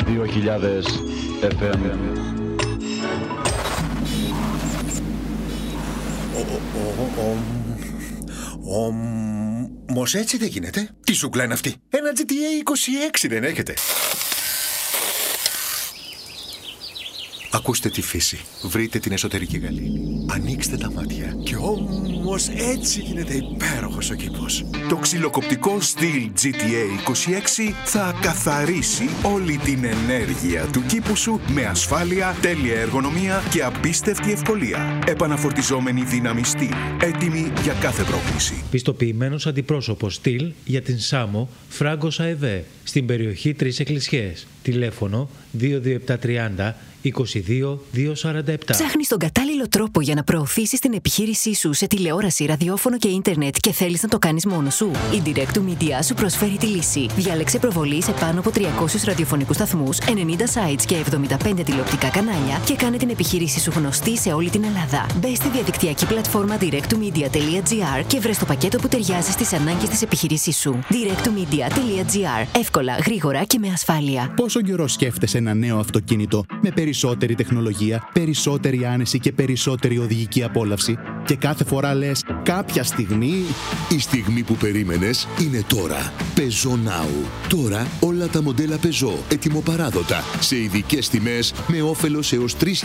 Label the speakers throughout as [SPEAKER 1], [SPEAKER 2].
[SPEAKER 1] 2000 FM.
[SPEAKER 2] Όμως έτσι δεν γίνεται. Τι ζούγκλα είναι αυτή? Ένα GTA 26 δεν έχετε? Ακούστε τη φύση. Βρείτε την εσωτερική γαλήνη. Ανοίξτε τα μάτια. Και όμως έτσι γίνεται υπέροχος ο κήπος. Το ξυλοκοπτικό στυλ GTA 26 θα καθαρίσει όλη την ενέργεια του κήπου σου με ασφάλεια, τέλεια εργονομία και απίστευτη ευκολία. Επαναφορτιζόμενη δύναμη στυλ. Έτοιμη για κάθε πρόκληση.
[SPEAKER 3] Πιστοποιημένος αντιπρόσωπος στυλ για την Σάμο Φράγκος ΑΕΒ στην περιοχή Τρεις Εκκλησιές. Τηλέφωνο 22730 22-247.
[SPEAKER 4] Ψάχνεις τον κατάλληλο τρόπο για να προωθήσεις την επιχείρησή σου σε τηλεόραση, ραδιόφωνο και ίντερνετ και θέλεις να το κάνεις μόνος σου? Η Direct Media σου προσφέρει τη λύση. Διάλεξε προβολή σε πάνω από 300 ραδιοφωνικούς σταθμούς, 90 sites και 75 τηλεοπτικά κανάλια και κάνε την επιχείρησή σου γνωστή σε όλη την Ελλάδα. Μπες στη διαδικτυακή πλατφόρμα directmedia.gr και βρες το πακέτο που ταιριάζει στις ανάγκες της επιχείρησής σου. directmedia.gr. Εύκολα, γρήγορα και με ασφάλεια.
[SPEAKER 5] Πόσο καιρό σκέφτεσαι ένα νέο αυτοκίνητο με περισσότερη τεχνολογία, περισσότερη άνεση και περισσότερη οδηγική απόλαυση? Και κάθε φορά λες, κάποια στιγμή...
[SPEAKER 6] Η στιγμή που περίμενες είναι τώρα. Peugeot Now. Τώρα όλα τα μοντέλα Peugeot ετοιμοπαράδοτα σε ειδικές τιμές με όφελος έως 3.400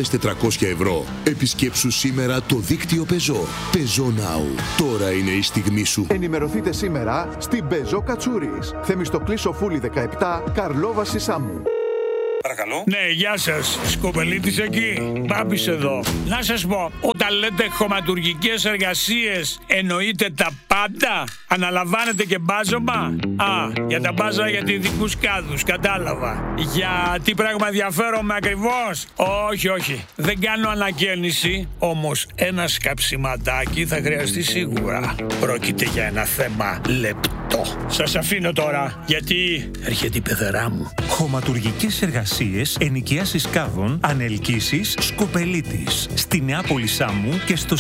[SPEAKER 6] ευρώ. Επισκέψου σήμερα το δίκτυο Peugeot. Peugeot Now. Τώρα είναι η στιγμή σου.
[SPEAKER 7] Ενημερωθείτε σήμερα στην Peugeot Κατσούρης. Θεμιστοκλής Σοφούλη 17, Καρλόβαση Σάμου.
[SPEAKER 8] Παρακαλώ.
[SPEAKER 9] Ναι, γεια σας. Σκοπελίτης εκεί. Μπάμπης εδώ. Να σας πω, όταν λέτε χωματουργικές εργασίες, εννοείτε τα πάντα? Αναλαμβάνετε και μπάζωμα? Για τα μπάζα για ειδικούς κάδους, κατάλαβα. Για τι πράγμα ενδιαφέρομαι ακριβώς? Όχι. Δεν κάνω ανακαίνιση, όμως ένα σκαψιματάκι θα χρειαστεί σίγουρα. Πρόκειται για ένα θέμα λεπτό. Σας αφήνω τώρα, γιατί έρχεται η πεθερά μου.
[SPEAKER 10] Χωματουργικές εργασίες, ενοικιάσεις κάδων, ανελκύσεις, Σκοπελίτης. Στη Νεάπολη Σάμου και στο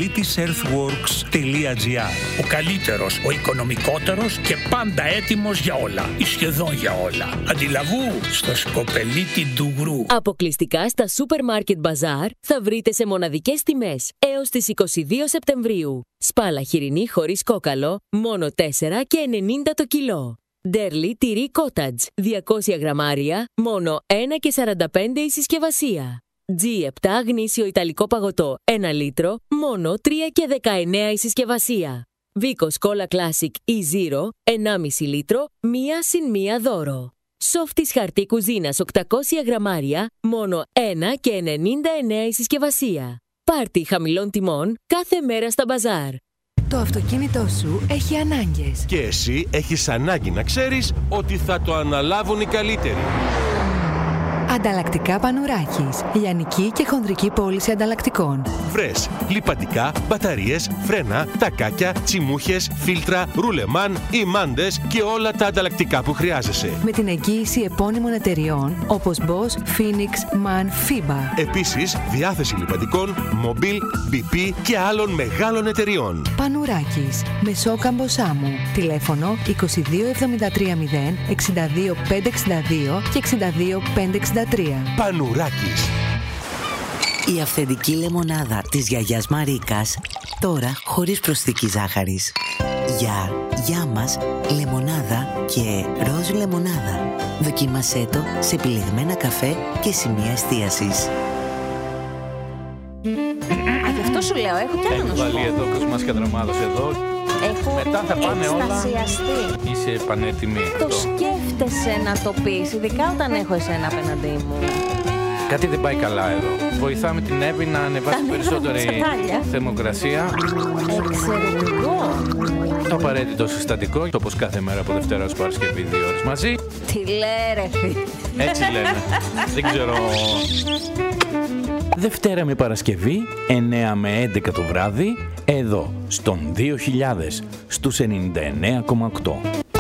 [SPEAKER 10] skopelitisEarthworks.gr.
[SPEAKER 9] Ο καλύτερος, ο οικονομικότερος και πάντα έτοιμος για όλα. Ή σχεδόν για όλα. Αντιλαβού στο Σκοπελίτη Ντουγρού.
[SPEAKER 11] Αποκλειστικά στα Supermarket Bazaar θα βρείτε σε μοναδικές τιμές έως τις 22 Σεπτεμβρίου. Σπάλα χοιρινή χωρίς κόκαλο, μόνο 4,90 το κιλό. Ντέρλι τυρί Cottage, 200 γραμμάρια, μόνο 1,45 η συσκευασία. G7 γνήσιο ιταλικό παγωτό, 1 λίτρο, μόνο 3,19 η συσκευασία. Βίκος Cola Classic E0, 1,5 λίτρο, 1 + 1 δώρο. Σόφτις χαρτί κουζίνας 800 γραμμάρια, μόνο 1,99 η συσκευασία. Πάρτι χαμηλών τιμών κάθε μέρα στα μπαζάρ.
[SPEAKER 4] Το αυτοκίνητό σου έχει ανάγκες.
[SPEAKER 12] Και εσύ έχεις ανάγκη να ξέρεις ότι θα το αναλάβουν οι καλύτεροι.
[SPEAKER 4] Ανταλλακτικά Πανουράκης. Λιανική και χονδρική πώληση ανταλλακτικών.
[SPEAKER 12] Βρες λιπαντικά, μπαταρίες, φρένα, τακάκια, τσιμούχες, φίλτρα, ρουλεμάν, ημάντες και όλα τα ανταλλακτικά που χρειάζεσαι.
[SPEAKER 4] Με την εγγύηση επώνυμων εταιριών όπως Bosch, Phoenix, MAN, FIBA.
[SPEAKER 12] Επίσης, διάθεση λιπαντικών, Mobil, BP και άλλων μεγάλων εταιριών.
[SPEAKER 4] Πανουράκης. Μεσόκαμπο Σάμου. Τηλέφωνο 22730 62562 και 62563.
[SPEAKER 12] Πανουράκης.
[SPEAKER 13] Η αυθεντική λεμονάδα της γιαγιάς Μαρίκας, τώρα χωρίς προσθήκη ζάχαρης. Για μας, λεμονάδα και ροζ λεμονάδα. Δοκίμασέ το σε επιλεγμένα καφέ και σημεία εστίασης.
[SPEAKER 14] Γι' αυτό σου λέω, έχω κι άλλο να σου πω.
[SPEAKER 1] Βάλει εδώ κοσμάς και δραμάδος εδώ. Μετά θα πάνε όλα. Είσαι πανέτοιμη.
[SPEAKER 14] Το σκέφτεσαι να το πεις, ειδικά όταν έχω εσένα απέναντί μου.
[SPEAKER 1] Κάτι δεν πάει καλά εδώ. Βοηθάμε την Εύη να ανεβάσει περισσότερη θερμοκρασία.
[SPEAKER 14] Εξαιρετικό.
[SPEAKER 1] Το απαραίτητο συστατικό, όπως κάθε μέρα από Δευτέρα ως Παρασκευή 2 ώρες μαζί.
[SPEAKER 14] Τι λέει ρε φίλε.
[SPEAKER 1] Έτσι λένε. Δεν ξέρω. Δευτέρα με Παρασκευή, 9 με 11 το βράδυ, εδώ, στον 2000, στους 99,8.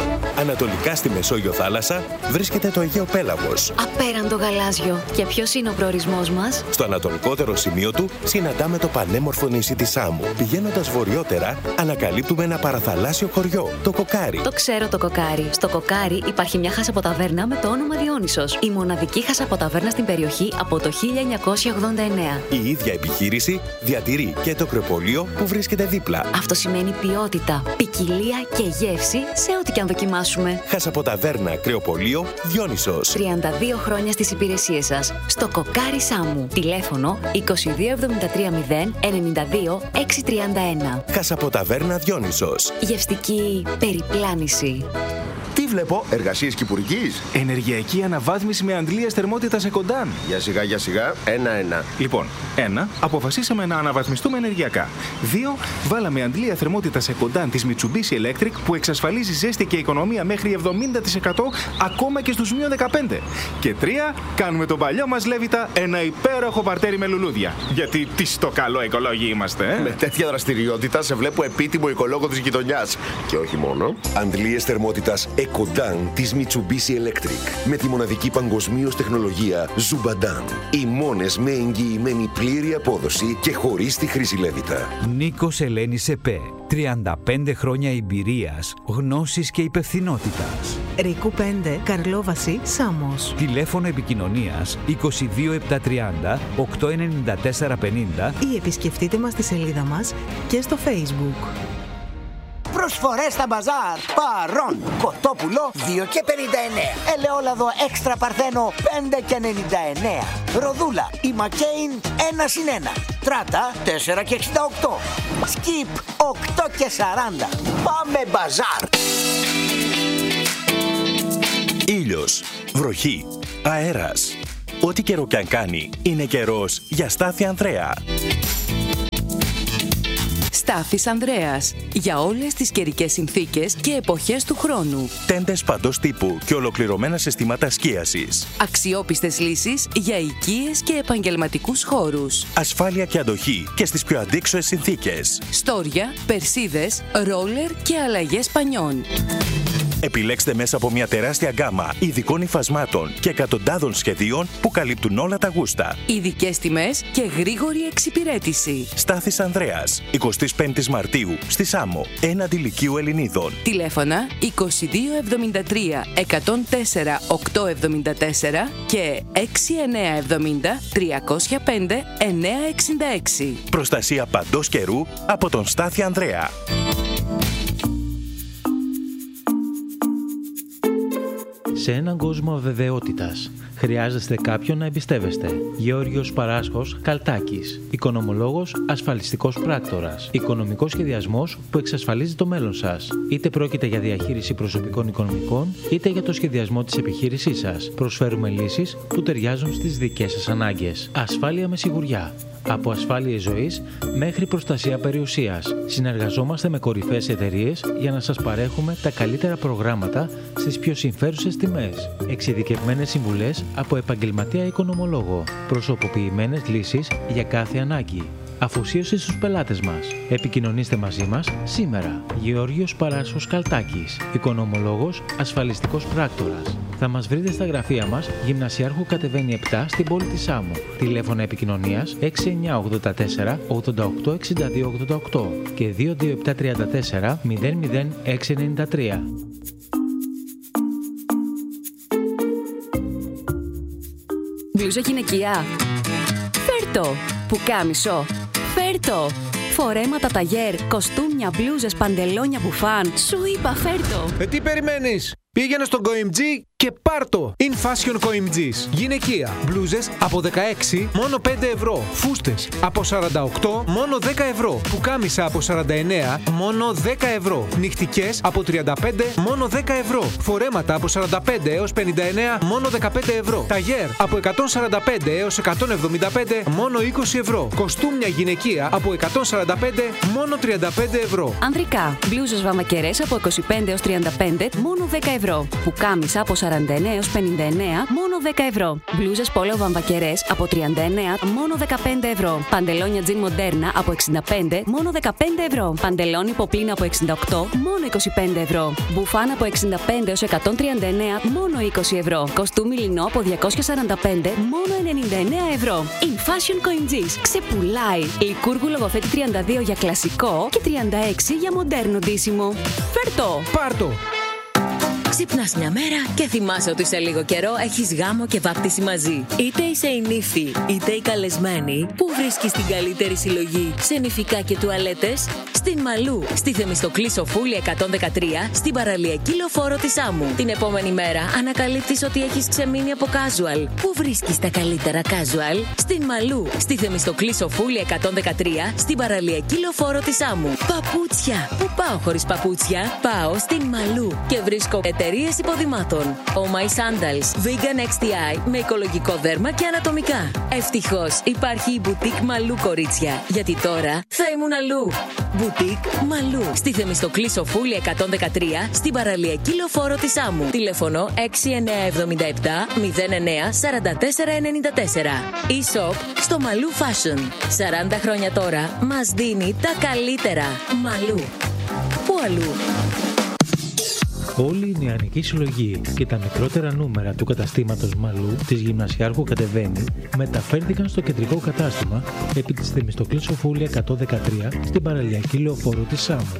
[SPEAKER 8] Ανατολικά στη Μεσόγειο θάλασσα βρίσκεται το Αιγαίο Πέλαγος.
[SPEAKER 4] Απέραντο γαλάζιο. Και ποιος είναι ο προορισμός μας?
[SPEAKER 8] Στο ανατολικότερο σημείο του συναντάμε το πανέμορφο νησί της Σάμου. Πηγαίνοντας βορειότερα, ανακαλύπτουμε ένα παραθαλάσσιο χωριό, το Κοκάρι.
[SPEAKER 4] Το ξέρω το Κοκάρι. Στο Κοκάρι υπάρχει μια χασαποταβέρνα με το όνομα Διόνυσος. Η μοναδική χασαποταβέρνα στην περιοχή από το 1989.
[SPEAKER 8] Η ίδια επιχείρηση διατηρεί και το κρεοπολείο που βρίσκεται δίπλα.
[SPEAKER 4] Αυτό σημαίνει ποιότητα, ποικιλία και γεύση σε ό,τι και αν δοκιμάσουμε.
[SPEAKER 8] Χασαποταβέρνα, κρεοπολείο, Διόνυσος.
[SPEAKER 4] 32 χρόνια στις υπηρεσίες σας. Στο Κοκάρι Σάμου. Τηλέφωνο 2273 092 631.
[SPEAKER 8] Χασαποταβέρνα, Διόνυσος.
[SPEAKER 4] Γευστική περιπλάνηση.
[SPEAKER 15] Τι βλέπω, εργασίες κυπουρικής?
[SPEAKER 16] Ενεργειακή αναβάθμιση με αντλίες θερμότητας Εκοντάν.
[SPEAKER 15] Για σιγά, ένα-ένα.
[SPEAKER 16] Λοιπόν, 1. Αποφασίσαμε να αναβαθμιστούμε ενεργειακά. 2. Βάλαμε αντλία θερμότητας Εκοντάν της Mitsubishi Electric που εξασφαλίζει ζέστη και οικονομία μέχρι 70% ακόμα και στους -15. Και 3. Κάνουμε τον παλιό μας Λέβητα ένα υπέροχο παρτέρι με λουλούδια. Γιατί τι στο καλό οικολόγοι είμαστε,
[SPEAKER 15] Με τέτοια δραστηριότητα σε βλέπω επίτιμο οικολόγο της γειτονιάς. Και όχι μόνο.
[SPEAKER 6] Αντλίες θερμότητας Εκοντάν της Mitsubishi Electric. Με τη μοναδική παγκοσμίως τεχνολογία Zubadan. Οι μόνες με εγγυημένη πλήρη απόδοση και χωρίς τη χρήση Λέβητα.
[SPEAKER 17] Νίκος Ελένης ΕΠΕ. 35 χρόνια εμπειρίας, γνώσης και υπευθυνότητας.
[SPEAKER 18] Ρίκου 5, Καρλόβαση, Σάμος.
[SPEAKER 17] Τηλέφωνο επικοινωνίας 22730 89450
[SPEAKER 18] ή επισκεφτείτε μας στη σελίδα μας και στο Facebook.
[SPEAKER 19] Προσφορές στα μπαζάρ. Παρών. Κοτόπουλο 2,59. Ελαιόλαδο έξτρα παρθένο 5,99. Ροδούλα η Μακέιν 1+1. Τράτα 4,68. Σκιπ 8,40. Πάμε μπαζάρ.
[SPEAKER 8] Ήλιος, βροχή, αέρας. Ό,τι καιρό κι αν κάνει, είναι καιρός για Στάθη Ανδρέα.
[SPEAKER 11] Στάθης Ανδρέας. Για όλες τις καιρικές συνθήκες και εποχές του χρόνου.
[SPEAKER 8] Τέντες παντός τύπου και ολοκληρωμένα συστήματα σκίασης.
[SPEAKER 11] Αξιόπιστες λύσεις για οικίες και επαγγελματικούς χώρους.
[SPEAKER 8] Ασφάλεια και αντοχή και στις πιο αντίξωες συνθήκες.
[SPEAKER 11] Στόρια, περσίδες, ρόλερ και αλλαγές πανιών.
[SPEAKER 8] Επιλέξτε μέσα από μια τεράστια γκάμα ειδικών υφασμάτων και εκατοντάδων σχεδίων που καλύπτουν όλα τα γούστα.
[SPEAKER 11] Ειδικές τιμές και γρήγορη εξυπηρέτηση.
[SPEAKER 8] Στάθης Ανδρέας, 25 Μαρτίου, στη Σάμο, έναντι Λυκείου Ελληνίδων.
[SPEAKER 11] Τηλέφωνα 2273 104 874 και 6970 305 966.
[SPEAKER 8] Προστασία παντός καιρού από τον Στάθη Ανδρέα.
[SPEAKER 3] Σε έναν κόσμο αβεβαιότητας, χρειάζεστε κάποιον να εμπιστεύεστε. Γεώργιος Παράσχος Καλτάκης. Οικονομολόγος, ασφαλιστικός πράκτορας. Οικονομικός σχεδιασμός που εξασφαλίζει το μέλλον σας. Είτε πρόκειται για διαχείριση προσωπικών οικονομικών, είτε για το σχεδιασμό της επιχείρησής σας. Προσφέρουμε λύσεις που ταιριάζουν στις δικές σας ανάγκες. Ασφάλεια με σιγουριά. Από ασφάλειες ζωής μέχρι προστασία περιουσίας. Συνεργαζόμαστε με κορυφαίες εταιρείες για να σας παρέχουμε τα καλύτερα προγράμματα στις πιο συμφέρουσες τιμές. Εξειδικευμένες συμβουλές από επαγγελματία οικονομολόγο. Προσωποποιημένες λύσεις για κάθε ανάγκη. Αφοσίωση στους πελάτες μας. Επικοινωνήστε μαζί μας σήμερα. Γεώργιος Παράσχος Καλτάκης. Οικονομολόγος, ασφαλιστικός πράκτορας. Θα μας βρείτε στα γραφεία μας, Γυμνασιάρχου κατεβαίνει 7 στην πόλη της Σάμου. Τηλέφωνα επικοινωνίας 6984 88 62 88 και 22734 00693.
[SPEAKER 11] Μπλούζα γυναικεία. Φέρτο. Πουκάμισο. Φέρτο. Φορέματα ταγέρ, κοστούμια, μπλούζες, παντελόνια, μπουφάν. Σου είπα φέρτο.
[SPEAKER 20] Τι περιμένεις? Πήγαινε στον COIMG και πάρτο! In Fashion COIMG's. Γυναικεία. Μπλούζες από 16 μόνο 5 ευρώ. Φούστες από 48 μόνο 10 ευρώ. Πουκάμισα από 49 μόνο 10 ευρώ. Νυχτικές από 35 μόνο 10 ευρώ. Φορέματα από 45 έως 59 μόνο 15 ευρώ. Ταγέρ από 145 έως 175 μόνο 20 ευρώ. Κοστούμια γυναικεία από 145 μόνο 35 ευρώ.
[SPEAKER 11] Ανδρικά. Μπλούζες βαμακερές από 25 έως 35 μόνο 10 ευρώ. Πουκάμισα από
[SPEAKER 21] 49 έως 59, μόνο 10 ευρώ. Μπλούζες πόλο βαμβακερές από 39, μόνο 15 ευρώ. Παντελόνια τζιν μοντέρνα από 65, μόνο 15 ευρώ. Παντελόνι ποπλίνα από 68, μόνο 25 ευρώ. Μπουφάν από 65 έως 139, μόνο 20 ευρώ. Κοστούμι λινό από 245, μόνο 99 ευρώ. In Fashion Coimgis ξεπουλάει. Λικούργου λογοφέτη 32 για κλασικό και 36 για μοντέρνο ντύσιμο. Φέρτο!
[SPEAKER 20] Πάρτο!
[SPEAKER 11] Ξυπνάς μια μέρα και θυμάσαι ότι σε λίγο καιρό έχεις γάμο και βάπτιση μαζί. Είτε είσαι η νύφη, είτε η καλεσμένη, που βρίσκεις την καλύτερη συλλογή σε νηφικά και τουαλέτες? Στην Μαλού, στη Θεμιστοκλή Σοφούλη 113, στην παραλιακή λεωφόρο της Άμμου. Την επόμενη μέρα ανακαλύπτεις ότι έχεις ξεμείνει από casual. Πού βρίσκεις τα καλύτερα casual? Στην Μαλού, στη Θεμιστοκλή Σοφούλη 113, στην παραλιακή λεωφόρο της Άμμου. Παπούτσια! Πού πάω χωρίς παπούτσια? Πάω στην Μαλού και βρίσκω εταιρείες υποδημάτων. Oh My Sandals, Vegan XTI με οικολογικό δέρμα και ανατομικά. Ευτυχώς υπάρχει η Boutique Μαλού, κορίτσια, γιατί τώρα θα ήμουν αλλού. Boutique Μαλού, στη Θεμιστοκλή Σοφούλη 113, στην παραλιακή λεωφόρο της Άμμου. Τηλέφωνο 6977 09 4494. E-shop στο Μαλού Fashion. 40 χρόνια τώρα μας δίνει τα καλύτερα. Μαλού. Πού αλλού?
[SPEAKER 3] Όλη η νεανική συλλογή και τα μικρότερα νούμερα του καταστήματος Μαλού της Γυμνασιάρχου Κατεβαίνει μεταφέρθηκαν στο κεντρικό κατάστημα επί της Θεμιστοκλής Σοφούλη 113 στην παραλιακή λεωφόρο της Σάμου.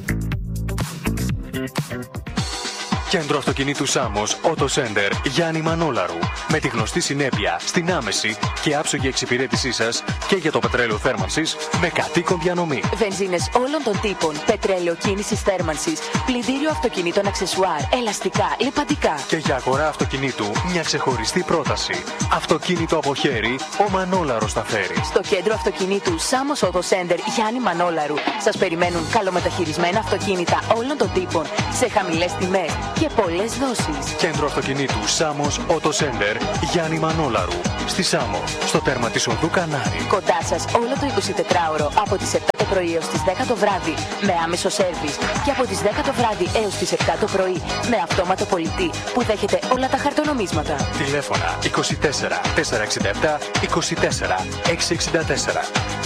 [SPEAKER 22] Κέντρο αυτοκινήτου Σάμος Auto Center Γιάννη Μανόλαρου. Με τη γνωστή συνέπεια στην άμεση και άψογη εξυπηρέτησή σας και για το πετρέλαιο θέρμανσης με κατοίκον διανομή.
[SPEAKER 23] Βενζίνες όλων των τύπων, πετρέλαιο κίνησης θέρμανσης, πλυντήριο αυτοκινήτων αξεσουάρ, ελαστικά, λιπαντικά.
[SPEAKER 22] Και για αγορά αυτοκινήτου μια ξεχωριστή πρόταση. Αυτοκίνητο από χέρι, ο Μανόλαρος τα φέρει.
[SPEAKER 23] Στο κέντρο αυτοκινήτου Σάμος Auto Center Γιάννη Μανόλαρου σας περιμένουν καλομεταχειρισμένα αυτοκίνητα όλων των τύπων σε χαμηλές τιμές και πολλές δόσεις.
[SPEAKER 22] Κέντρο αυτοκινήτου Σάμος Auto Center Γιάννη Μανόλαρου. Στη Σάμο, στο τέρμα της οδού Κανάρη.
[SPEAKER 23] Κοντά σας όλο το 24ωρο από τις 7 το πρωί έως τις 10 το βράδυ με άμεσο σέρβις και από τις 10 το βράδυ έως τις 7 το πρωί με αυτόματο πολιτή που δέχεται όλα τα χαρτονομίσματα.
[SPEAKER 22] Τηλέφωνα 24 467 24 664.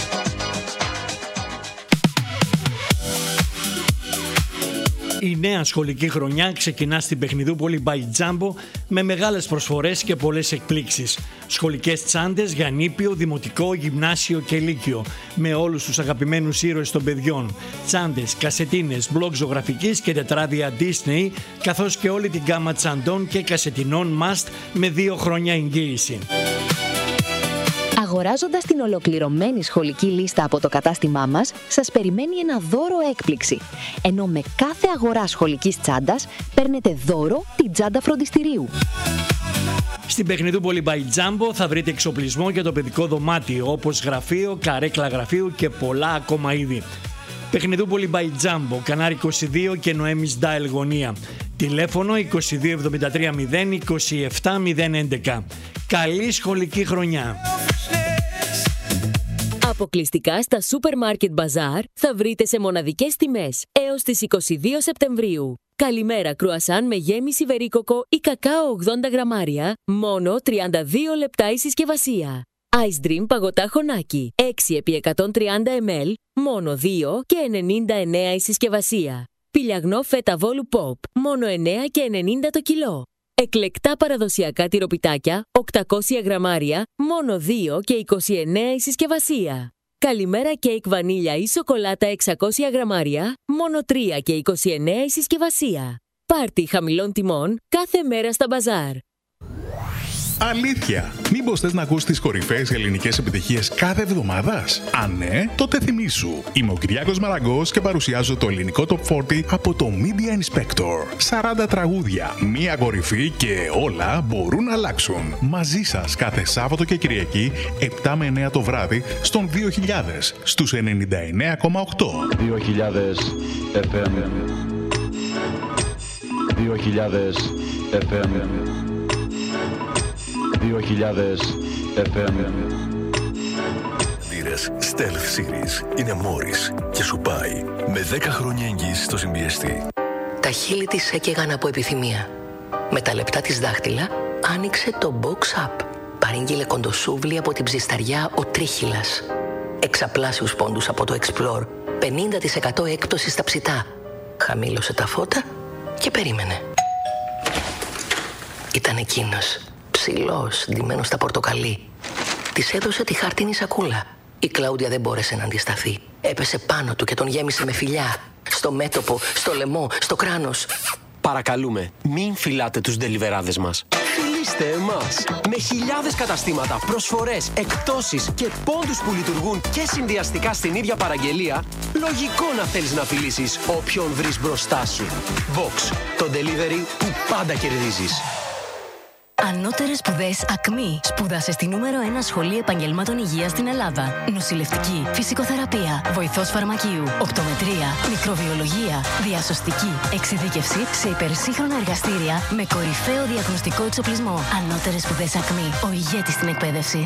[SPEAKER 9] Η νέα σχολική χρονιά ξεκινά στην Παιχνιδούπολη by Jumbo με μεγάλες προσφορές και πολλές εκπλήξεις. Σχολικές τσάντες για νήπιο, δημοτικό, γυμνάσιο και λύκειο με όλους τους αγαπημένους ήρωες των παιδιών. Τσάντες, κασετίνες, μπλοκ ζωγραφικής και τετράδια Disney, καθώς και όλη την γκάμα τσαντών και κασετινών Must με 2 χρόνια εγγύηση.
[SPEAKER 24] Αγοράζοντας την ολοκληρωμένη σχολική λίστα από το κατάστημά μας, σας περιμένει ένα δώρο έκπληξη. Ενώ με κάθε αγορά σχολικής τσάντας παίρνετε δώρο την τσάντα φροντιστηρίου.
[SPEAKER 9] Στην Παιχνιδούπολη by Jumbo θα βρείτε εξοπλισμό για το παιδικό δωμάτιο, όπως γραφείο, καρέκλα γραφείου και πολλά ακόμα είδη. Παιχνιδούπολη by Jumbo, Κανάρι 22 και Νοέμις Ντάιλ γωνία. Τηλέφωνο 2273 0 27 011. Καλή σχολική χρονιά!
[SPEAKER 11] Αποκλειστικά στα Supermarket Bazaar θα βρείτε σε μοναδικές τιμές έως τις 22 Σεπτεμβρίου. Καλημέρα κρουασάν με γέμιση βερίκοκο ή κακάο 80 γραμμάρια, μόνο 32 λεπτά η συσκευασία. Ice Dream παγωτά χωνάκι, 6x130 ml, μόνο 2 και 99 η συσκευασία. Πιλιαγνό φέτα βόλου pop, μόνο 9 και 90 το κιλό. Εκλεκτά παραδοσιακά τυροπιτάκια, 800 γραμμάρια, μόνο 2 και 29 η συσκευασία. Καλημέρα κέικ βανίλια ή σοκολάτα 600 γραμμάρια, μόνο 3 και 29 η συσκευασία. Πάρτι χαμηλών τιμών κάθε μέρα στα μπαζάρ.
[SPEAKER 25] Αλήθεια! Μήπως θες να ακούς τις κορυφαίες ελληνικές επιτυχίες κάθε εβδομάδας? Αν ναι, τότε θυμήσου. Είμαι ο Κυριάκος Μαραγκός και παρουσιάζω το ελληνικό Top 40 από το Media Inspector. 40 τραγούδια, μία κορυφή και όλα μπορούν να αλλάξουν. Μαζί σας κάθε Σάββατο και Κυριακή, 7 με 9 το βράδυ, στον 2000, στους 99,8.
[SPEAKER 26] 2000 FM. 2000 FM. 2000 FM.
[SPEAKER 6] Δίρες Stealth Series είναι Μόρις και σου πάει με 10 χρόνια εγγύηση στο συμπιεστή.
[SPEAKER 4] Τα χείλη της έκαιγαν από επιθυμία.
[SPEAKER 2] Με τα λεπτά της δάχτυλα άνοιξε το Box Up. Παρήγγειλε κοντοσούβλι από την ψισταριά ο Τρίχυλας. Εξαπλάσιους πόντους από το Explore. 50% έκπτωση στα ψητά. Χαμήλωσε τα φώτα και περίμενε. Ήταν εκείνος, ψηλός, ντυμένος στα πορτοκαλί. Της έδωσε τη χάρτινη σακούλα. Η Κλάουντια δεν μπόρεσε να αντισταθεί. Έπεσε πάνω του και τον γέμισε με φιλιά. Στο μέτωπο, στο λαιμό, στο κράνος.
[SPEAKER 5] Παρακαλούμε, μην φυλάτε τους ντελιβεράδες μας. Φιλήστε εμάς. Με χιλιάδες καταστήματα, προσφορές, εκπτώσεις και πόντους που λειτουργούν και συνδυαστικά στην ίδια παραγγελία, λογικό να θέλεις να φιλήσεις όποιον βρεις μπροστά σου. Vox, το delivery που πάντα κερδίζεις.
[SPEAKER 24] Ανώτερες σπουδές ΑΚΜΗ. Σπούδασε στη νούμερο 1 σχολή επαγγελμάτων υγείας στην Ελλάδα. Νοσηλευτική, φυσικοθεραπεία, βοηθός φαρμακείου, οπτομετρία, μικροβιολογία, διασωστική, εξειδίκευση σε υπερσύγχρονα εργαστήρια με κορυφαίο διαγνωστικό εξοπλισμό. Ανώτερες σπουδές ΑΚΜΗ. Ο ηγέτης στην εκπαίδευση.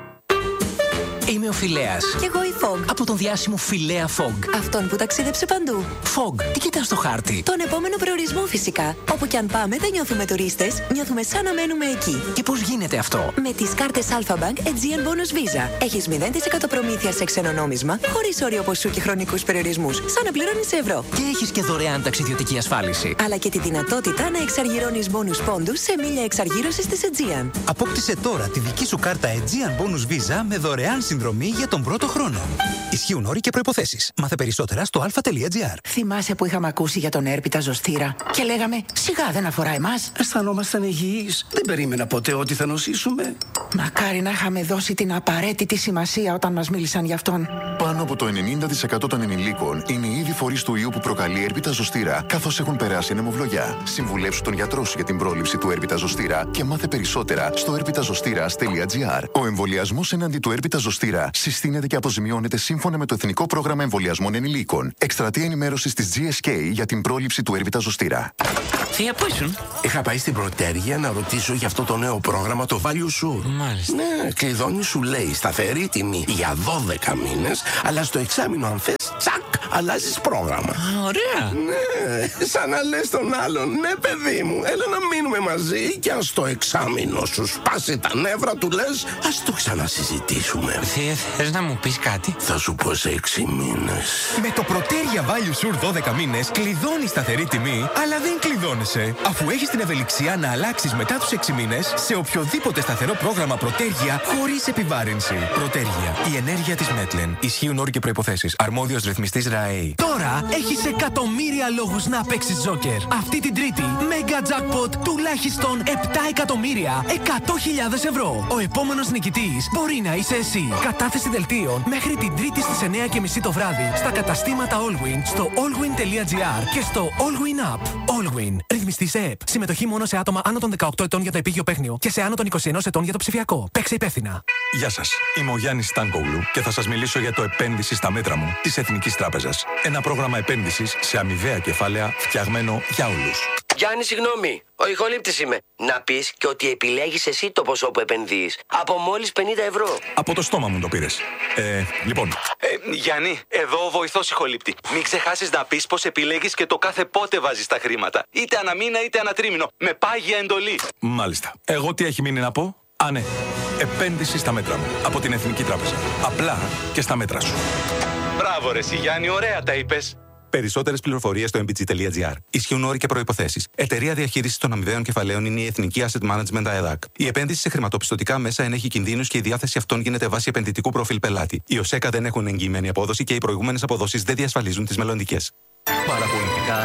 [SPEAKER 7] Είμαι ο Φιλέας.
[SPEAKER 10] Κι εγώ η Fog.
[SPEAKER 7] Από τον διάσημο Φιλέα Fog.
[SPEAKER 10] Αυτόν που ταξίδεψε παντού.
[SPEAKER 7] Fog, τι κοιτάς στο χάρτη?
[SPEAKER 10] Τον επόμενο προορισμό φυσικά. Όπου κι αν πάμε δεν νιώθουμε τουρίστες, νιώθουμε σαν να μένουμε εκεί.
[SPEAKER 7] Και πώς γίνεται αυτό?
[SPEAKER 10] Με τις κάρτες Alpha Bank Aegean Bonus Visa. Έχεις 0% προμήθεια σε ξένο νόμισμα, χωρίς όριο ποσού και χρονικούς περιορισμούς, σαν να πληρώνεις ευρώ.
[SPEAKER 7] Και έχεις και δωρεάν ταξιδιωτική ασφάλιση.
[SPEAKER 10] Αλλά και τη δυνατότητα να εξαργυρώνεις bonus πόντους σε μίλια εξαργύρωσης της Aegean.
[SPEAKER 12] Απόκτησε τώρα τη δική σου κάρτα Aegean Bonus Visa με δωρεάν συνδρομή για τον πρώτο χρόνο. Ισχύουν όροι και προϋποθέσεις. Μάθε περισσότερα στο alpha.gr.
[SPEAKER 13] Θυμάσαι που είχαμε ακούσει για τον έρπιτα ζωστήρα και λέγαμε σιγά δεν αφορά εμάς.
[SPEAKER 27] Αισθανόμασταν υγιείς. Δεν περίμενα ποτέ ότι θα νοσήσουμε.
[SPEAKER 13] Μακάρι να είχαμε δώσει την απαραίτητη σημασία όταν μας μίλησαν γι' αυτόν.
[SPEAKER 28] Πάνω από το 90% των ενηλίκων είναι ήδη φορείς του ιού που προκαλεί έρπιτα ζωστήρα, καθώς έχουν περάσει ανεμοβλογιά. Συμβουλεύσου τον γιατρό σου για την πρόληψη του έρπιτα ζωστήρα και μάθε περισσότερα στο erpitazostira.gr. Ο εμβολιασμός εναντί του έρπιτα ζωστήρα συστήνεται και αποζημιώνεται σύμφωνα με το Εθνικό Πρόγραμμα Εμβολιασμών Ενηλίκων. Εκστρατεία ενημέρωσης της GSK για την πρόληψη του έρπιτα ζωστήρα.
[SPEAKER 13] Θεία, πού ήσουν?
[SPEAKER 27] Είχα πάει στην Πρωτέργεια να ρωτήσω για αυτό το νέο πρόγραμμα, το Value Sure.
[SPEAKER 13] Μάλιστα.
[SPEAKER 27] Ναι, κλειδώνει, σου λέει σταθερή τιμή για 12 μήνες, αλλά στο εξάμηνο αν θες, τσακ, αλλάζεις πρόγραμμα.
[SPEAKER 13] Ωραία.
[SPEAKER 27] Ναι, σαν να λες τον άλλον, ναι παιδί μου, έλα να μείνουμε μαζί και αν στο εξάμηνο σου σπάσει τα νεύρα του λες, ας το ξανασυζητήσουμε.
[SPEAKER 13] Θεία, θες να μου πεις κάτι?
[SPEAKER 27] Θα σου πω σε 6 μήνες.
[SPEAKER 29] Με το Πρωτέργεια Value Sure 12 μήνες κλειδώνεις σταθερή τιμή, αλλά δεν κλειδώνεσαι, αφού έχεις την ευελιξία να αλλάξεις μετά τους 6 μήνες σε οποιοδήποτε σταθερό πρόγραμμα Πρωτέργεια χωρίς επιβάρυνση. Πρωτέργεια. Η ενέργεια της Μέτλεν. Ισχύουν όροι και προϋποθέσεις. Αρμόδιος ρυθμιστής ΡΑΕ. Τώρα έχεις εκατομμύρια λόγους να παίξεις Τζόκερ. Αυτή την Τρίτη, Mega Jackpot τουλάχιστον 7 εκατομμύρια 100.000 ευρώ. Ο επόμενος νικητής μπορεί να είσαι εσύ. Κατάθεση δελτίων μέχρι την Τρίτη στις 9:30 το βράδυ στα καταστήματα Allwyn, στο allwyn.gr και στο Allwyn App. Allwyn. Ρυθμιστής ΕΕΠ. Συμμετοχή μόνο σε άτομα άνω των 18 ετών για το επίγειο παίχνιο και σε άνω των 21 ετών για το ψηφιακό. Παίξε υπεύθυνα.
[SPEAKER 30] Γεια σας. Είμαι ο Γιάννης Στάνκογλου και θα σας μιλήσω για το επένδυση στα μέτρα μου της Εθνικής Τράπεζας. Ένα πρόγραμμα επένδυσης σε αμοιβαία κεφάλαια φτιαγμένο για όλους.
[SPEAKER 31] Γιάννη, συγγνώμη. Ο ηχολήπτης είμαι. Να πεις και ότι επιλέγεις εσύ το ποσό που επενδύεις. Από μόλις 50 ευρώ.
[SPEAKER 30] Από το στόμα μου το πήρες. Λοιπόν.
[SPEAKER 32] Γιάννη, εδώ ο βοηθός ηχολήπτη. Μην ξεχάσεις να πεις πως επιλέγεις και το κάθε πότε βάζεις τα χρήματα. Είτε ανά μήνα είτε ανά τρίμηνο. Με πάγια εντολή.
[SPEAKER 30] Μάλιστα. Εγώ τι έχει μείνει να πω? Α, ναι. Επένδυση στα μέτρα μου. Από την Εθνική Τράπεζα. Απλά και στα μέτρα σου.
[SPEAKER 32] Μπράβο ρε εσύ, Γιάννη, ωραία τα είπες.
[SPEAKER 30] Περισσότερες πληροφορίες στο mbg.gr. Ισχύουν όροι και προϋποθέσεις. Εταιρεία διαχείρισης των αμοιβαίων κεφαλαίων είναι η Εθνική Asset Management ΑΕΔΑΚ. Η επένδυση σε χρηματοπιστωτικά μέσα ενέχει κινδύνους και η διάθεση αυτών γίνεται βάσει επενδυτικού προφίλ πελάτη. Οι ΟΣΕΚΑ δεν έχουν εγγυημένη απόδοση και οι προηγούμενες αποδόσεις δεν διασφαλίζουν τις μελλοντικές.
[SPEAKER 33] Παραπολιτικά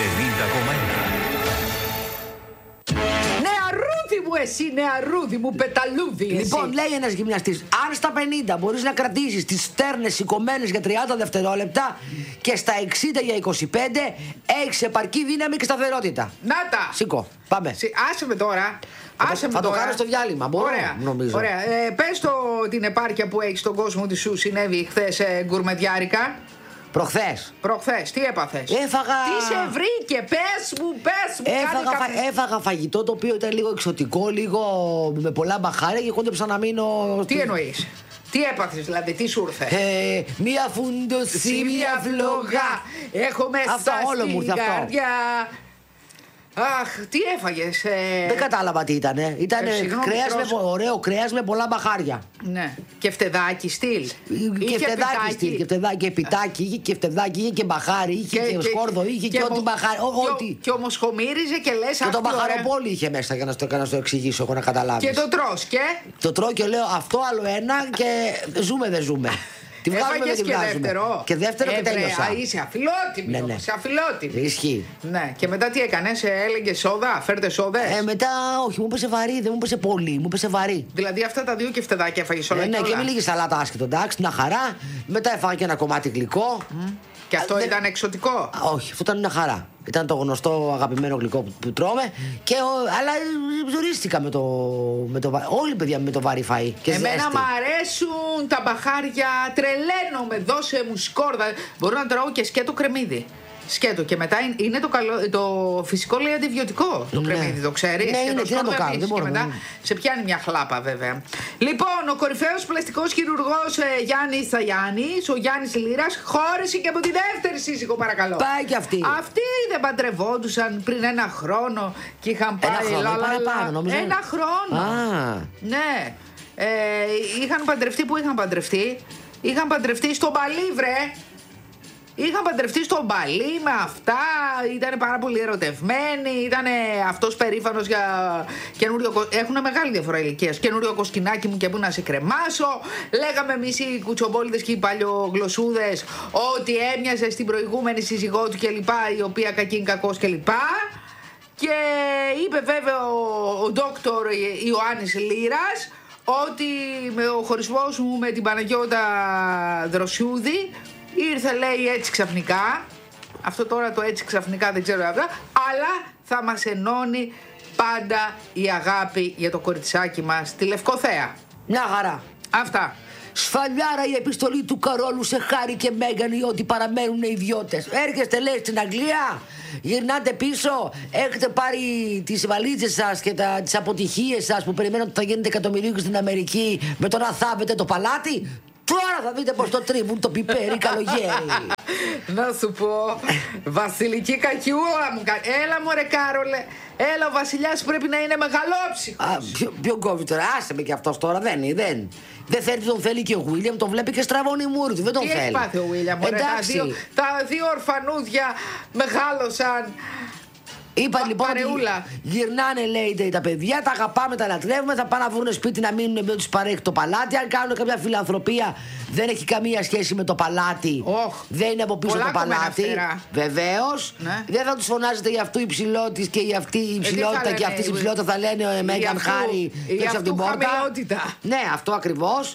[SPEAKER 33] 90,1.
[SPEAKER 34] Εσύ νεαρούδι μου, πεταλούδι εσύ.
[SPEAKER 35] Λοιπόν, λέει ένας γυμναστής, αν στα 50 μπορείς να κρατήσεις τις στέρνες σηκωμένες για 30 δευτερόλεπτα και στα 60 για 25, έχεις επαρκή δύναμη και σταθερότητα.
[SPEAKER 34] Να τα!
[SPEAKER 35] Σήκω, πάμε.
[SPEAKER 34] Άσε με τώρα.
[SPEAKER 35] Θα το κάνω στο διάλειμμα, μπορώ, νομίζω.
[SPEAKER 34] Ωραία. Πες την επάρκεια που έχεις στον κόσμο ότι σου συνέβη χθες γκουρμεδιάρικα.
[SPEAKER 35] Προχθές, τι έπαθες? Έφαγα.
[SPEAKER 34] Τι σε βρήκε, πες μου.
[SPEAKER 35] Έφαγα φαγητό το οποίο ήταν λίγο εξωτικό, λίγο με πολλά μπαχάρια και κόντεψα να μείνω.
[SPEAKER 34] Τι εννοείς? Τι έπαθες δηλαδή, τι σου ήρθε?
[SPEAKER 35] Μία φούντωση, μία φλόγα.
[SPEAKER 34] Έχω μέσα στην καρδιά. Αχ, τι έφαγες?
[SPEAKER 35] Δεν κατάλαβα τι ήτανε. Ήτανε ωραίο κρέας με πολλά μπαχάρια.
[SPEAKER 34] Ναι. Και φτεδάκι στυλ.
[SPEAKER 35] Και φτεδάκι στυλ. Και φτεδάκι και πιτάκι. Είχε και φτεδάκι, είχε και μπαχάρι. Είχε και σκόρδο. Είχε και ό,τι μπαχάρι.
[SPEAKER 34] Και όμως χωμύριζε και λες αυτό.
[SPEAKER 35] Και το μπαχαροπόλι είχε μέσα για να το εξηγήσω, έχω να καταλάβεις.
[SPEAKER 34] Και το τρως και.
[SPEAKER 35] Το τρώω και λέω αυτό άλλο ένα και ζούμε δεν ζούμε. Τη βγάζουμε και τη βγάζουμε. Και δεύτερο και τέλειωσα.
[SPEAKER 34] Είσαι αφιλότιμη.
[SPEAKER 35] Ναι.
[SPEAKER 34] Είσαι αφιλότιμη.
[SPEAKER 35] Ισχύει.
[SPEAKER 34] Ναι. Και μετά τι έκανες, έλεγε σόδα, φέρτε σόδες.
[SPEAKER 35] Μετά όχι, μου έπεσε βαρύ, δεν μου έπεσε πολύ, μου έπεσε βαρύ.
[SPEAKER 34] Δηλαδή αυτά τα δύο και φτεδάκια έφαγες όλα.
[SPEAKER 35] Ναι, και με λίγη σαλάτα άσχετο, εντάξει, μια χαρά. Μετά έφαγα και ένα κομμάτι γλυκό.
[SPEAKER 34] Και αυτό ήταν εξωτικό.
[SPEAKER 35] Όχι, αυτό ήταν μια χαρά. Ήταν το γνωστό αγαπημένο γλυκό που τρώμε. Αλλά ζορίστηκα με το. Όλοι παιδιά με το βαρύ φαΐ.
[SPEAKER 34] Εμένα μ' αρέσουν τα μπαχάρια. Τρελαίνομαι, δώσε μου σκόρδα. Μπορώ να τρώω και σκέτο κρεμμύδι. Σκέτο και μετά είναι το φυσικό λέει αντιβιωτικό το κρεμμύδι, το ξέρεις?
[SPEAKER 35] Ναι, είναι, τι να το κάνω, δεν μπορώ.
[SPEAKER 34] Και μετά σε πιάνει μια χλάπα βέβαια. Λοιπόν, ο κορυφαίος πλαστικός χειρουργός Γιάννης Θαγιάννης, ο Γιάννης Λύρας, χώρισε και από τη δεύτερη σύζυγο, παρακαλώ.
[SPEAKER 35] Πάει και αυτή.
[SPEAKER 34] Αυτοί δεν παντρευόντουσαν πριν ένα χρόνο και είχαν πάει. Ένα χρόνο. Ναι. Είχαν παντρευτεί που είχαν παντρευτεί. Είχαν παντρευτεί στο Μπαλί, βρε. Είχαν παντρευτεί στο Μπαλί με αυτά, ήταν πάρα πολύ ερωτευμένοι, ήταν αυτός περήφανος για καινούριο. Έχουν μεγάλη διαφορά ηλικίας. Καινούριο κοσκινάκι μου και πού να σε κρεμάσω. Λέγαμε εμείς οι κουτσομπόλιδες και οι παλιογλωσσούδες ότι έμοιαζε στην προηγούμενη σύζυγό του κλπ. Η οποία κακήν κακός κλπ. Και είπε βέβαια ο ντόκτορ Ιωάννης Λύρας ότι ο χωρισμός μου με την Παναγιώτα Δροσιούδη ήρθε, λέει, έτσι ξαφνικά. Αυτό τώρα το έτσι ξαφνικά δεν ξέρω αυτά. Αλλά θα μας ενώνει πάντα η αγάπη για το κοριτσάκι μας, τη Λευκοθέα.
[SPEAKER 35] Μια χαρά.
[SPEAKER 34] Αυτά.
[SPEAKER 35] Σφαλιάρα η επιστολή του Καρόλου σε Χάρη και Μέγαν ότι παραμένουν ιδιώτες. Έρχεστε, λέει, στην Αγγλία, γυρνάτε πίσω, έχετε πάρει τις βαλίτσες σας και τις αποτυχίες σας που περιμένετε ότι θα γίνετε εκατομμυρίου στην Αμερική με το να θάβετε το παλάτι. Τώρα θα δείτε πως το τρίβουν το πιπέρι καλογέρι.
[SPEAKER 34] Να σου πω, βασιλική κακιούλα μου. Έλα μωρέ Κάρολε. Έλα, ο βασιλιάς πρέπει να είναι μεγαλόψυχος.
[SPEAKER 35] Ποιο κόβει τώρα, άσε με κι αυτός τώρα, δεν θέλει, τον θέλει και ο Βίλιαμ, τον βλέπει και στραβώνει η μούρη του, δεν τον θέλει.
[SPEAKER 34] Τι έχει πάθει ο Βίλιαμ, τα δύο ορφανούδια μεγάλωσαν.
[SPEAKER 35] Είπα λοιπόν ότι γυρνάνε, λέει, τα παιδιά, τα αγαπάμε, τα λατρεύουμε, θα πάνε να βρουν σπίτι να μείνουν με τους παρέχει το παλάτι. Αν κάνουν κάποια φιλανθρωπία, δεν έχει καμία σχέση με το παλάτι. Δεν είναι από πίσω το παλάτι. Βεβαίως. Ναι. Δεν θα τους φωνάζετε για αυτού υψηλότης και για αυτή η υψηλότητα και αυτή η υψηλότητα θα λένε Μέγαν Χάρη έξω από την πόρτα. Ναι, αυτό ακριβώς.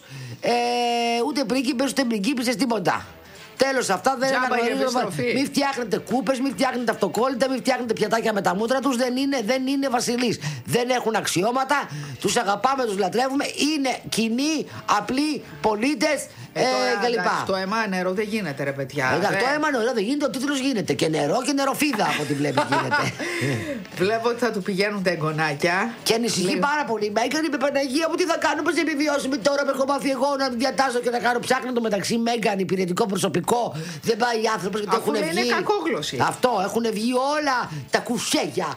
[SPEAKER 35] Ούτε πρίγκιπες ούτε πριγκίπισσες, τίποτα. Τέλος, αυτά δεν αναγνωρίζονται. Μην φτιάχνετε κούπες, μην φτιάχνετε αυτοκόλλητα, μην φτιάχνετε πιατάκια με τα μούτρα τους. Δεν είναι βασιλείς. Δεν έχουν αξιώματα. Τους αγαπάμε, τους λατρεύουμε. Είναι κοινοί, απλοί πολίτες κλπ.
[SPEAKER 34] Το αίμα νερό δεν γίνεται, ρε παιδιά.
[SPEAKER 35] Το αίμα νερό δεν γίνεται, ο τίτλος γίνεται. Και νερό και νεροφίδα από ό,τι βλέπει γίνεται.
[SPEAKER 34] Βλέπω ότι θα του πηγαίνουν τα εγγονάκια.
[SPEAKER 35] Και ανησυχεί πάρα πολύ. Μέγαν, είπε Παναγία μου, τι θα κάνω, πώς θα επιβιώσουμε τώρα που έχω μάθει εγώ να διατάσσω και να κάνω. Ψάχνω το μεταξύ Μέγαν, υπηρετικό προσωπικό. Δεν πάει οι άνθρωποι γιατί έχουν βγει.
[SPEAKER 34] Είναι κακόγλωση.
[SPEAKER 35] Αυτό, έχουν βγει όλα τα κουσέγια.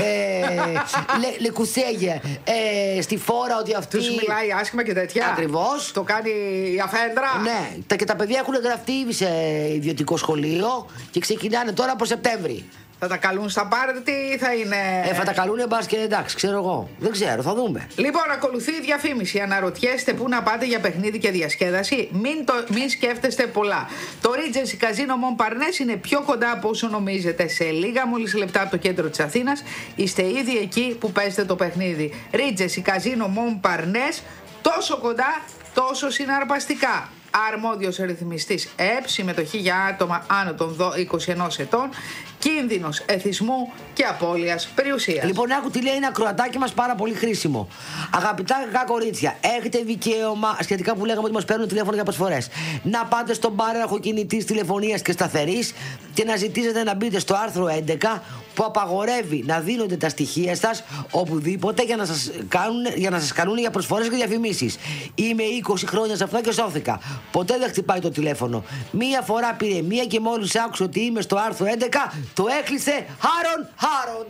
[SPEAKER 35] Λεκουσέγια. Στη φόρα ότι αυτή.
[SPEAKER 34] Τους μιλάει άσχημα και τέτοια.
[SPEAKER 35] Ακριβώς.
[SPEAKER 34] Το κάνει η αφέντρα.
[SPEAKER 35] Ναι, και τα παιδιά έχουν γραφτεί ήδη σε ιδιωτικό σχολείο και ξεκινάνε τώρα από Σεπτέμβρη.
[SPEAKER 34] Θα τα καλούν στα πάρτι ή θα είναι.
[SPEAKER 35] Θα τα καλούν μπας και εντάξει, ξέρω εγώ. Δεν ξέρω, θα δούμε.
[SPEAKER 34] Λοιπόν, ακολουθεί η διαφήμιση. Αναρωτιέστε πού να πάτε για παιχνίδι και διασκέδαση. Μην σκέφτεστε πολλά. Το Regency Casino Montparnasse είναι πιο κοντά από όσο νομίζετε. Σε λίγα μόλις λεπτά από το κέντρο της Αθήνας είστε ήδη εκεί που παίζετε το παιχνίδι. Regency Casino Montparnasse, τόσο κοντά, τόσο συναρπαστικά. Αρμόδιος ρυθμιστής ΕΠ, συμμετοχή για άτομα άνω των 21 ετών, κίνδυνος εθισμού και απώλειας περιουσίας.
[SPEAKER 35] Λοιπόν, άκου τι λέει ένα ακροατάκι μας πάρα πολύ χρήσιμο. Αγαπητά κορίτσια, έχετε δικαίωμα, σχετικά που λέγαμε ότι μας παίρνουν τηλέφωνο για προσφορές, να πάτε στον πάροχο κινητής τηλεφωνίας και σταθερής και να ζητήσετε να μπείτε στο άρθρο 11 που απαγορεύει να δίνονται τα στοιχεία σας οπουδήποτε για να σας κάνουν για προσφορές και διαφημίσεις. Είμαι 20 χρόνια σε αυτό και σώθηκα. Ποτέ δεν χτυπάει το τηλέφωνο. Μία φορά πήρε μία και μόλις άκουσε ότι είμαι στο άρθρο 11, το έκλεισε χάρον.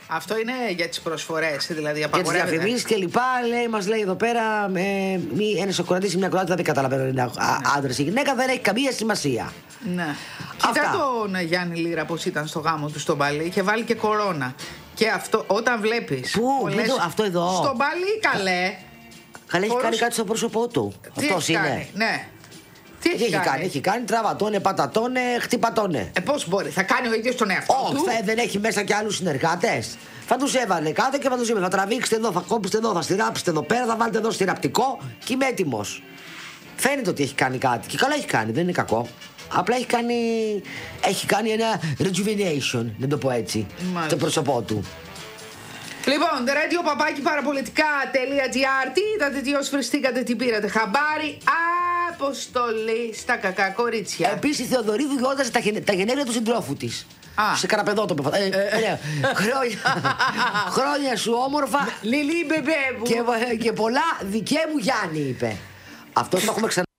[SPEAKER 34] Αυτό είναι για τις προσφορές, δηλαδή απαγορεύεται.
[SPEAKER 35] Για τις διαφημίσεις και λοιπά, μας λέει εδώ πέρα ένας ακροατής ή μια ακροάτητα, δεν καταλαβαίνω αν είναι άντρας ή γυναίκα, δεν έχει καμία σημασία.
[SPEAKER 34] Ναι. Κοίτα τον Γιάννη Λύρα πως ήταν στο γάμο του στον Παλί, είχε βάλει και κορώνα. Και αυτό όταν βλέπεις.
[SPEAKER 35] Πού, αυτό εδώ.
[SPEAKER 34] Στον Παλί, καλέ.
[SPEAKER 35] Καλέ, έχει κάνει κάτι στο πρόσωπό του. Αυτός είναι.
[SPEAKER 34] Κάνει, ναι.
[SPEAKER 35] Τι έχει κάνει, τραβατώνε, πατατώνε, χτυπατώνε.
[SPEAKER 34] Πώς μπορεί, θα κάνει ο ίδιος τον εαυτό του.
[SPEAKER 35] Όχι, δεν έχει μέσα και άλλους συνεργάτες. Θα τους έβαλε κάτω και θα τους είπε: θα τραβήξετε εδώ, θα κόψετε εδώ, θα στηράψετε εδώ πέρα, θα βάλετε εδώ στηραπτικό και είμαι έτοιμος. Φαίνεται ότι έχει κάνει κάτι. Και καλά έχει κάνει, δεν είναι κακό. Απλά έχει κάνει ένα rejuvenation, να το πω έτσι, στο πρόσωπό του.
[SPEAKER 34] Λοιπόν, radio-parapolitica.gr. Τι είδατε, τι osφριστήκατε, τι πήρατε χαμπάρι. Αποστολή στα κακά κορίτσια.
[SPEAKER 35] Επίσης η Θεοδωρίδου γιόρταζε τα γενέθλια του συντρόφου της. Σε καραπεδότοπο. Χρόνια σου όμορφα.
[SPEAKER 34] Λιλί μπεμπέ μου.
[SPEAKER 35] Και πολλά δικαί μου Γιάννη, είπε. Αυτό το έχουμε ξανά.